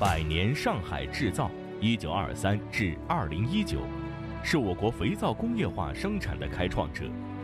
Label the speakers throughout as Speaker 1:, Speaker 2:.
Speaker 1: 百年上海制造（1923至2019），是我国肥皂工业化生产的开创者。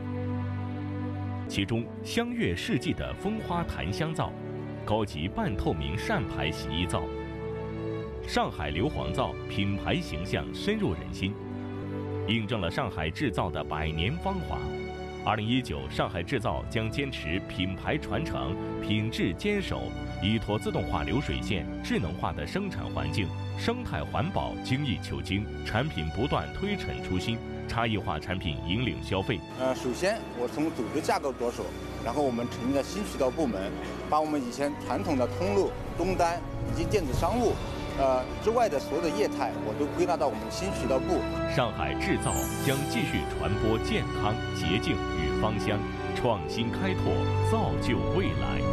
Speaker 1: 其中，香悦世纪的风花檀香皂、高级半透明扇牌洗衣皂、上海硫磺皂品牌形象深入人心，印证了上海制造的100年芳华。2019，上海制造将坚持品牌传承、品质坚守，依托自动化流水线、智能化的生产环境、生态环保精益求精，产品不断推陈出新，差异化产品引领消费。
Speaker 2: 首先我从组织架构着手，然后我们成立了新渠道部门，把我们以前传统的通路、终端以及电子商务之外的所有的业态，我都归纳到我们新渠道部。
Speaker 1: 上海制造将继续传播健康、洁净与芳香，创新开拓，造就未来。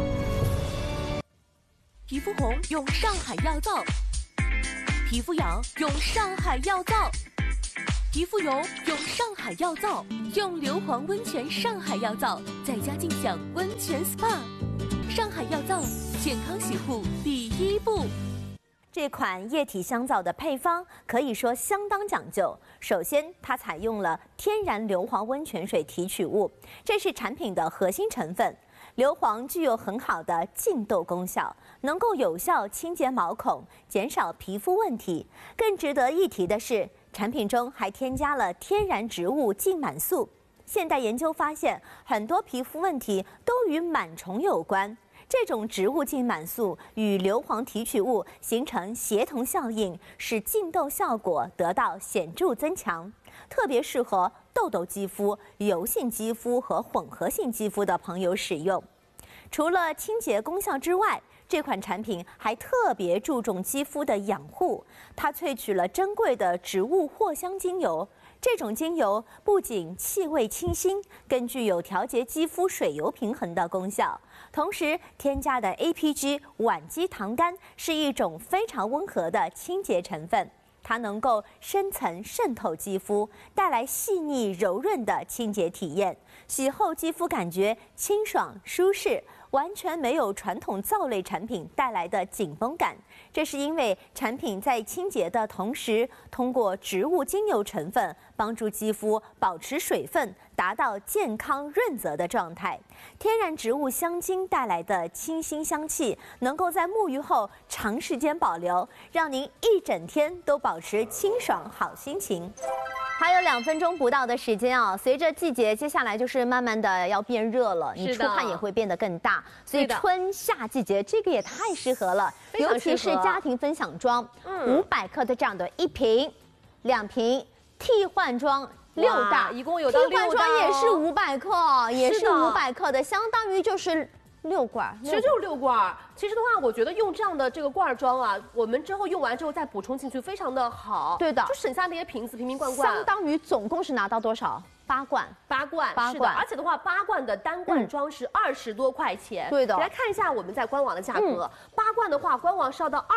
Speaker 3: 皮肤红用上海药皂，皮肤痒用上海药皂，皮肤油用上海药皂，用硫磺温泉上海药皂，在家尽享温泉 SPA。上海药皂，健康洗护第一步。
Speaker 4: 这款液体香皂的配方可以说相当讲究。首先，它采用了天然硫磺温泉水提取物，这是产品的核心成分。硫磺具有很好的净痘功效，能够有效清洁毛孔，减少皮肤问题。更值得一提的是，产品中还添加了天然植物净螨素。现代研究发现，很多皮肤问题都与螨虫有关。这种植物净螨素与硫磺提取物形成协同效应，使净痘效果得到显著增强，特别适合痘痘肌肤、油性肌肤和混合性肌肤的朋友使用。除了清洁功效之外，这款产品还特别注重肌肤的养护，它萃取了珍贵的植物藿香精油。这种精油不仅气味清新，更具有调节肌肤水油平衡的功效。同时，添加的 APG 烷基糖苷是一种非常温和的清洁成分，它能够深层渗透肌肤，带来细腻柔润的清洁体验。洗后肌肤感觉清爽舒适，完全没有传统皂类产品带来的紧绷感。这是因为产品在清洁的同时，通过植物精油成分帮助肌肤保持水分，达到健康润泽的状态。天然植物香精带来的清新香气，能够在沐浴后长时间保留，让您一整天都保持清爽好心情。还有2分钟不到的时间啊！随着季节，接下来就是慢慢的要变热了，你出汗也会变得更大，所以春夏季节这个也太适合了，尤其是家庭分享装，500克的这样的1瓶、2瓶，替换装6大，
Speaker 5: 一共有到6大，
Speaker 4: 替换装也是500克，也是500克的，相当于就是6罐，
Speaker 5: 其实就是6罐。其实的话，我觉得用这样的这个罐装啊，我们之后用完之后再补充进去，非常的好。对的，就省下那些瓶子瓶瓶罐罐。
Speaker 4: 相当于总共是拿到多少？8罐
Speaker 5: ，8罐，是的。而且的话，8罐的单罐装是20多块钱。对的。来看一下我们在官网的价格，8罐的话，官网是要到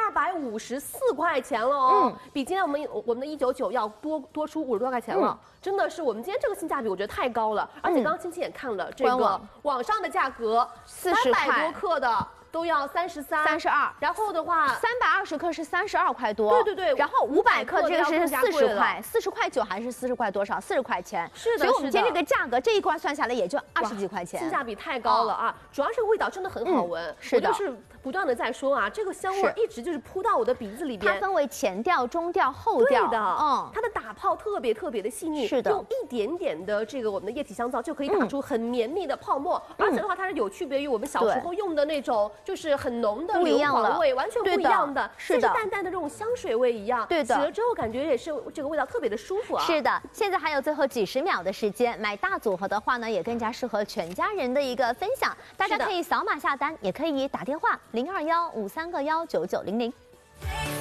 Speaker 5: 254块钱了哦，比今天我们的199要多出50多块钱了。真的是我们今天这个性价比，我觉得太高了。而且刚刚青青也看了这个网上的价格，300多克的。都要33、
Speaker 4: 32，
Speaker 5: 然后的话
Speaker 4: ，320克是32块多，
Speaker 5: 对对对，
Speaker 4: 然后500克这个是40块，40块9还是40块多少？40块钱，是的。所以我们今天这个价格，这一罐算下来也就20几块钱，
Speaker 5: 性价比太高了啊！主要是味道真的很好闻，
Speaker 4: 是的。
Speaker 5: 我就是不断的在说啊，这个香味一直就是扑到我的鼻子里边。
Speaker 4: 它分为前调、中调、后调
Speaker 5: 的，它的打泡特别的细腻，
Speaker 4: 是的。
Speaker 5: 用一点点的这个我们的液体香皂就可以打出很绵密的泡沫，而且的话它是有区别于我们小时候用的那种。就是很浓的硫磺味，完全不一样的，是的，淡淡的这种香水味一样。对的，洗了之后感觉也是这个味道特别的舒服啊。
Speaker 4: 是的，现在还有最后几十秒的时间，买大组合的话呢，也更加适合全家人的一个分享。大家可以扫码下单，也可以打电话0215319900。